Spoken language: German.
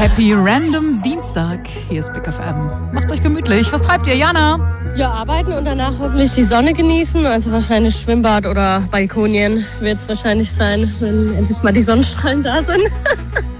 Happy Random Dienstag. Hier ist Big FM. Macht's euch gemütlich. Was treibt ihr, Jana? Ja, arbeiten und danach hoffentlich die Sonne genießen. Also wahrscheinlich Schwimmbad oder Balkonien wird es wahrscheinlich sein, wenn endlich mal die Sonnenstrahlen da sind.